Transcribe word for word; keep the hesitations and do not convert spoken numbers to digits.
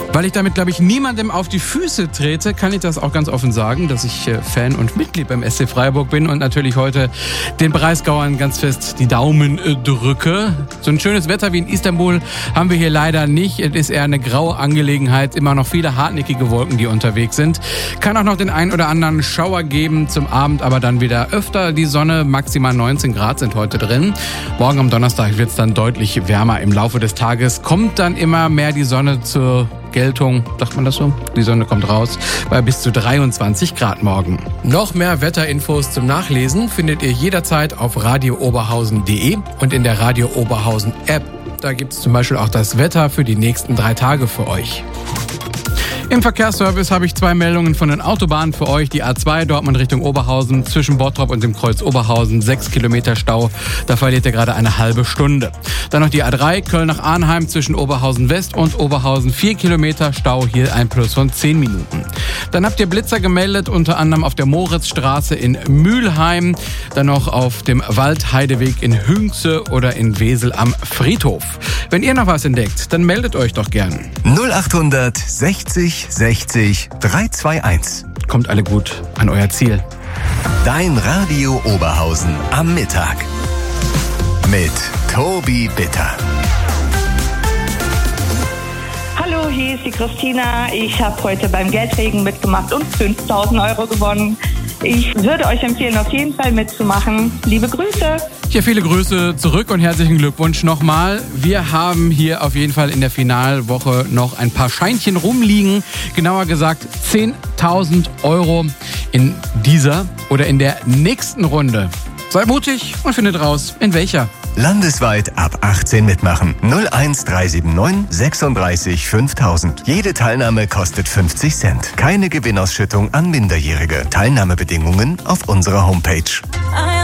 Weil ich damit, glaube ich, niemandem auf die Füße trete, kann ich das auch ganz offen sagen, dass ich äh, Fan und Mitglied beim S C Freiburg bin und natürlich heute den Breisgauern ganz fest die Daumen äh, drücke. So ein schönes Wetter wie in Istanbul haben wir hier leider nicht. Es ist eher eine graue Angelegenheit, immer noch viele hartnäckige Wolken, die unterwegs sind. Kann auch noch den ein oder anderen Schauer geben zum Abend, aber dann wieder öfter die Sonne. Maximal neunzehn Grad sind heute drin. Morgen am Donnerstag wird es dann deutlich wärmer. Im Laufe des Tages kommt dann immer mehr die Sonne zur Geltung, sagt man das so? Die Sonne kommt raus bei bis zu dreiundzwanzig Grad morgen. Noch mehr Wetterinfos zum Nachlesen findet ihr jederzeit auf radio oberhausen punkt de und in der Radio Oberhausen App. Da gibt es zum Beispiel auch das Wetter für die nächsten drei Tage für euch. Im Verkehrsservice habe ich zwei Meldungen von den Autobahnen für euch. Die A zwei Dortmund Richtung Oberhausen zwischen Bottrop und dem Kreuz Oberhausen. Sechs Kilometer Stau. Da verliert ihr gerade eine halbe Stunde. Dann noch die A drei Köln nach Arnheim zwischen Oberhausen West und Oberhausen. Vier Kilometer Stau. Hier ein Plus von zehn Minuten. Dann habt ihr Blitzer gemeldet, unter anderem auf der Moritzstraße in Mülheim. Dann noch auf dem Waldheideweg in Hünxe oder in Wesel am Friedhof. Wenn ihr noch was entdeckt, dann meldet euch doch gern. null achthundert sechzig sechzig dreihundertzweiundundzwanzig. Kommt alle gut an euer Ziel. Dein Radio Oberhausen am Mittag. Mit Tobi Bitter. Hallo, hier ist die Christina. Ich habe heute beim Geldregen mitgemacht und fünftausend Euro gewonnen. Ich würde euch empfehlen, auf jeden Fall mitzumachen. Liebe Grüße. Ja, viele Grüße zurück und herzlichen Glückwunsch nochmal. Wir haben hier auf jeden Fall in der Finalwoche noch ein paar Scheinchen rumliegen. Genauer gesagt zehntausend Euro in dieser oder in der nächsten Runde. Seid mutig und findet raus, in welcher. Landesweit ab achtzehn mitmachen. null eins drei sieben neun sechsunddreißig fünftausend. Jede Teilnahme kostet fünfzig Cent. Keine Gewinnausschüttung an Minderjährige. Teilnahmebedingungen auf unserer Homepage.